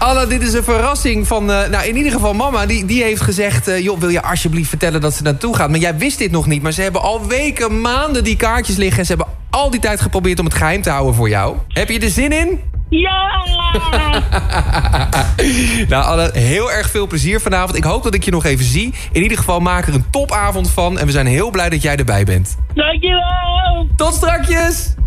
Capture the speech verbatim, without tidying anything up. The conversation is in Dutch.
Anna, dit is een verrassing van... Uh, nou, in ieder geval mama, die, die heeft gezegd... Uh, joh, wil je alsjeblieft vertellen dat ze naartoe gaat? Maar jij wist dit nog niet, maar ze hebben al weken, maanden die kaartjes liggen... en ze hebben al die tijd geprobeerd om het geheim te houden voor jou. Heb je er zin in? Ja! Nou, Anna, heel erg veel plezier vanavond. Ik hoop dat ik je nog even zie. In ieder geval, maak er een topavond van. En we zijn heel blij dat jij erbij bent. Dankjewel! Tot strakjes!